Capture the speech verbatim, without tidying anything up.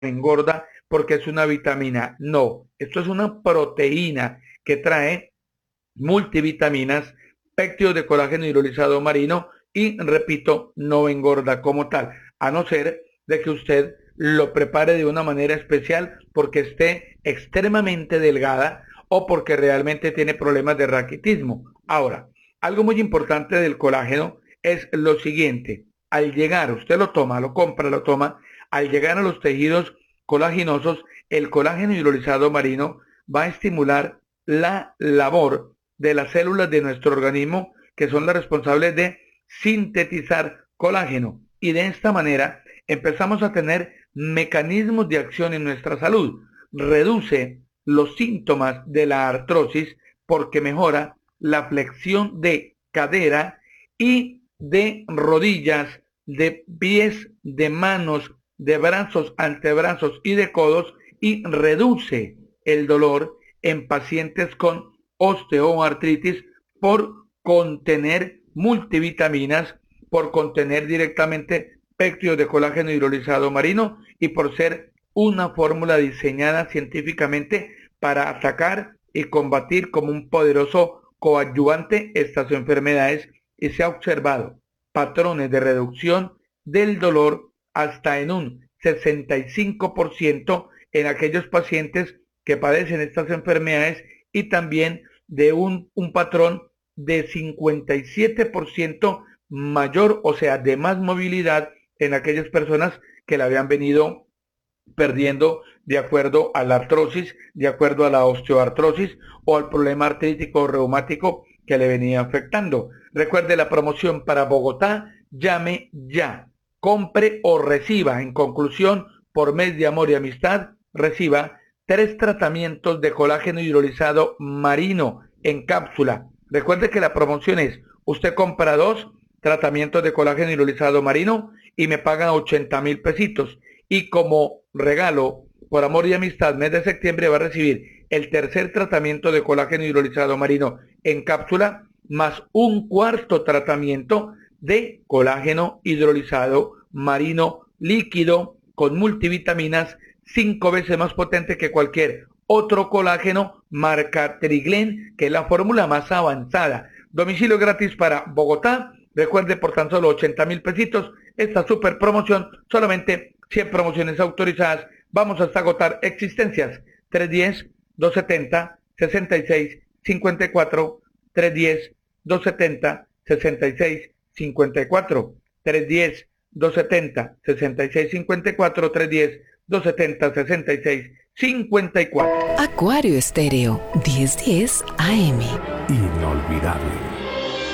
engorda porque es una vitamina. No, esto es una proteína que trae multivitaminas, péptidos de colágeno hidrolizado marino y, repito, no engorda como tal, a no ser de que usted lo prepare de una manera especial porque esté extremadamente delgada o porque realmente tiene problemas de raquitismo. Ahora, algo muy importante del colágeno es lo siguiente: al llegar, usted lo toma, lo compra, lo toma, al llegar a los tejidos colaginosos, el colágeno hidrolizado marino va a estimular la labor de las células de nuestro organismo que son las responsables de sintetizar colágeno. Y de esta manera empezamos a tener mecanismos de acción en nuestra salud. Reduce los síntomas de la artrosis porque mejora la flexión de cadera y de rodillas, de pies, de manos, de brazos, antebrazos y de codos, y reduce el dolor en pacientes con osteoartritis por contener multivitaminas, por contener directamente péptidos de colágeno hidrolizado marino y por ser una fórmula diseñada científicamente para atacar y combatir como un poderoso coadyuvante estas enfermedades, y se ha observado patrones de reducción del dolor hasta en un sesenta y cinco por ciento en aquellos pacientes que padecen estas enfermedades, y también de un, un patrón de cincuenta y siete por ciento mayor, o sea, de más movilidad en aquellas personas que la habían venido perdiendo de acuerdo a la artrosis, de acuerdo a la osteoartrosis o al problema artrítico o reumático que le venía afectando. Recuerde la promoción para Bogotá: llame ya, compre o reciba. En conclusión, por mes de amor y amistad, reciba tres tratamientos de colágeno hidrolizado marino en cápsula. Recuerde que la promoción es: usted compra dos tratamientos de colágeno hidrolizado marino y me pagan ochenta mil pesitos. Y como regalo, por amor y amistad, mes de septiembre va a recibir el tercer tratamiento de colágeno hidrolizado marino en cápsula, más un cuarto tratamiento de colágeno hidrolizado marino líquido con multivitaminas, cinco veces más potente que cualquier otro colágeno marca Triglen, que es la fórmula más avanzada. Domicilio gratis para Bogotá. Recuerde, por tan solo ochenta mil pesitos, esta super promoción, solamente cien promociones autorizadas. Vamos hasta agotar existencias. tres uno cero, dos siete cero, seis seis cinco cuatro, tres uno cero, dos siete cero, seis seis cinco cuatro, tres uno cero, dos siete cero, seis seis cinco cuatro, tres uno cero, dos siete cero, seis seis cinco cuatro. Acuario Estéreo, diez diez A M. Inolvidable.